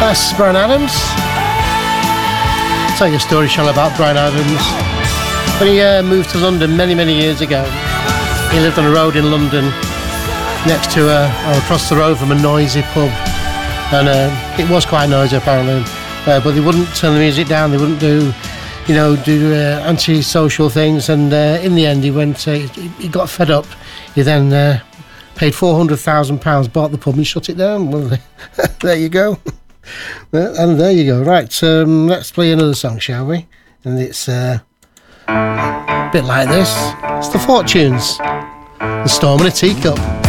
That's Bryan Adams. I'll tell you a story, Sean, about Bryan Adams. When he moved to London many years ago, he lived on a road in London next to or across the road from a noisy pub, and it was quite noisy apparently, but they wouldn't turn the music down. They wouldn't do anti-social things, and in the end he got fed up. He then paid £400,000, bought the pub and shut it down. Well, there you go. And there you go. Right, let's play another song, shall we? And it's a bit like this. It's the Fortunes, The Storm in a Teacup.